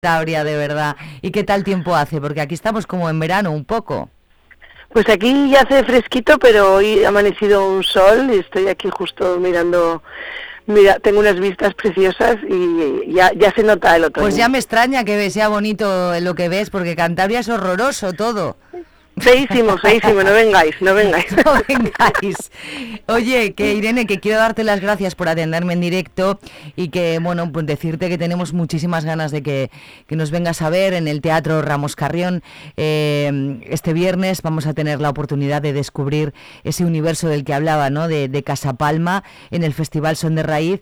Cantabria, de verdad. ¿Y qué tal tiempo hace? Porque aquí estamos como en verano un poco. Pues aquí ya hace fresquito, pero hoy ha amanecido un sol y estoy aquí justo mirando, mira, tengo unas vistas preciosas y ya se nota el Pues ya otoño. me extraña que sea bonito lo que ves, porque Cantabria es horroroso todo. Feísimo, feísimo, no vengáis, no vengáis. No vengáis. Oye, que Irene, que quiero darte las gracias por atenderme en directo y que, bueno, pues decirte que tenemos muchísimas ganas de que nos vengas a ver en el Teatro Ramos Carrión. Este viernes vamos a tener la oportunidad de descubrir ese universo del que hablaba, ¿no? De Casa Palma en el Festival Son de Raíz.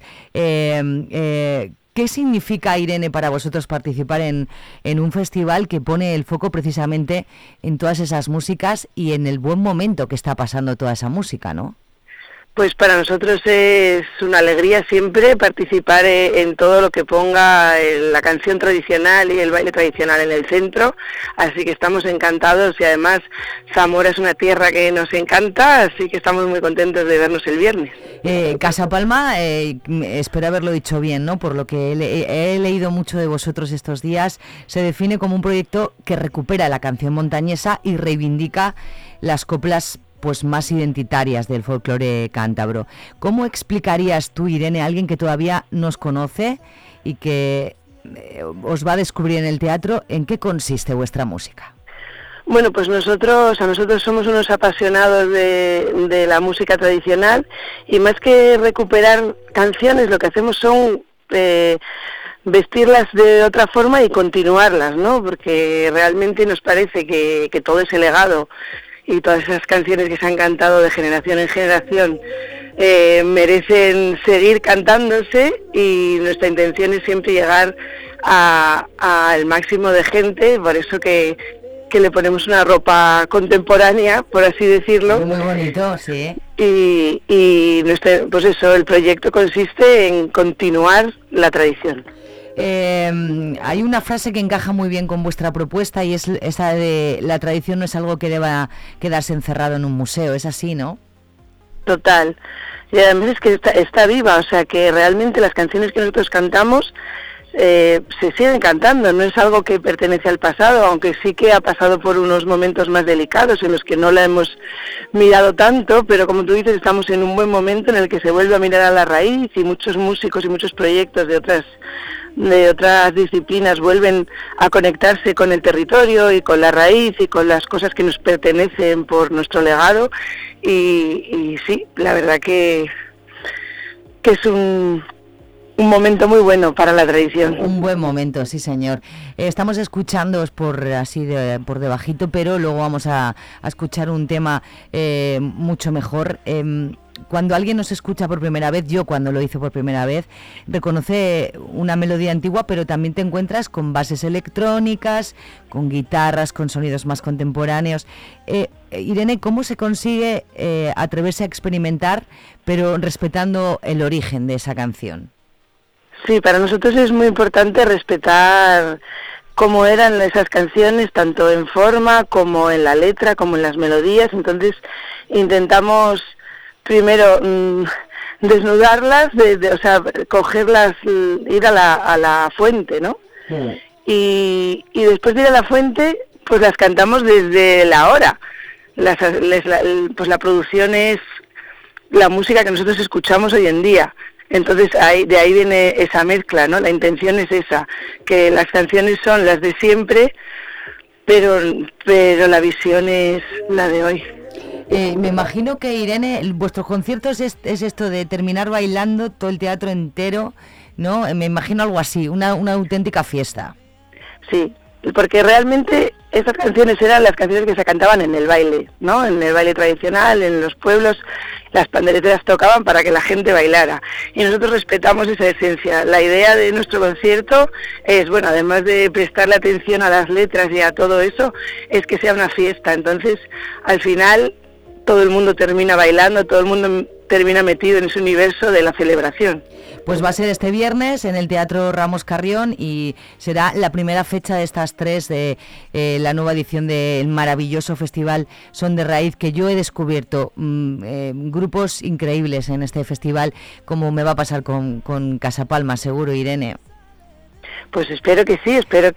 ¿Qué significa, Irene, para vosotros participar en un festival que pone el foco precisamente en todas esas músicas y en el buen momento que está pasando toda esa música, ¿no? Pues para nosotros es una alegría siempre participar en todo lo que ponga la canción tradicional y el baile tradicional en el centro, así que estamos encantados y además Zamora es una tierra que nos encanta, así que estamos muy contentos de vernos el viernes. Casa Palma, espero haberlo dicho bien, ¿no? Por lo que he leído mucho de vosotros estos días, se define como un proyecto que recupera la canción montañesa y reivindica las coplas pues más identitarias del folclore cántabro. ¿Cómo explicarías tú, Irene, a alguien que todavía nos conoce y que os va a descubrir en el teatro, en qué consiste vuestra música? Bueno, pues nosotros somos unos apasionados de la música tradicional y más que recuperar canciones, lo que hacemos son vestirlas de otra forma y continuarlas, ¿no? Porque realmente nos parece que todo ese legado y todas esas canciones que se han cantado de generación en generación merecen seguir cantándose y nuestra intención es siempre llegar al máximo de gente, por eso que le ponemos una ropa contemporánea, por así decirlo. Muy bonito, sí. Y pues eso, el proyecto consiste en continuar la tradición. Hay una frase que encaja muy bien con vuestra propuesta y es esa de la tradición no es algo que deba quedarse encerrado en un museo, es así, ¿no? Total. Y además es que está viva, o sea que realmente las canciones que nosotros cantamos se siguen cantando, no es algo que pertenece al pasado, aunque sí que ha pasado por unos momentos más delicados en los que no la hemos mirado tanto, pero como tú dices, estamos en un buen momento en el que se vuelve a mirar a la raíz y muchos músicos y muchos proyectos de otras disciplinas vuelven a conectarse con el territorio y con la raíz y con las cosas que nos pertenecen por nuestro legado y sí, la verdad que es un momento muy bueno para la tradición. Un buen momento, sí señor. Estamos escuchándoos por debajito, pero luego vamos a escuchar un tema mucho mejor. Cuando alguien nos escucha por primera vez, yo cuando lo hice por primera vez, reconoce una melodía antigua, pero también te encuentras con bases electrónicas, con guitarras, con sonidos más contemporáneos. Irene, ¿cómo se consigue atreverse a experimentar, pero respetando el origen de esa canción? Sí, para nosotros es muy importante respetar cómo eran esas canciones, tanto en forma como en la letra, como en las melodías. Entonces intentamos primero desnudarlas, o sea, cogerlas, ir a la fuente, ¿no? Sí. Y después de ir a la fuente, pues las cantamos desde la hora. Pues la producción es la música que nosotros escuchamos hoy en día. Entonces de ahí viene esa mezcla, ¿no? La intención es esa, que las canciones son las de siempre, pero la visión es la de hoy. Me imagino que, Irene, vuestros conciertos es esto de terminar bailando todo el teatro entero, ¿no? Me imagino algo así, una auténtica fiesta. Sí, porque realmente esas canciones eran las canciones que se cantaban en el baile, ¿no? En el baile tradicional, en los pueblos, las pandereteras tocaban para que la gente bailara. Y nosotros respetamos esa esencia. La idea de nuestro concierto es, bueno, además de prestarle atención a las letras y a todo eso, es que sea una fiesta. Entonces, al final, todo el mundo termina bailando, todo el mundo termina metido en ese universo de la celebración. Pues va a ser este viernes en el Teatro Ramos Carrión y será la primera fecha de estas tres de la nueva edición del maravilloso festival Son de Raíz, que yo he descubierto grupos increíbles en este festival, como me va a pasar con Casa Palma, seguro, Irene. Pues espero que sí, espero